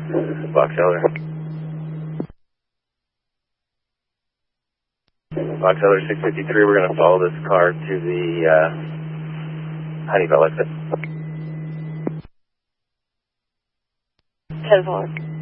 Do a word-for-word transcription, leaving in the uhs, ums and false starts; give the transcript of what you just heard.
Box Elder. Box Elder six fifty-three, we're going to follow this car to the uh, Honeyville exit. ten four.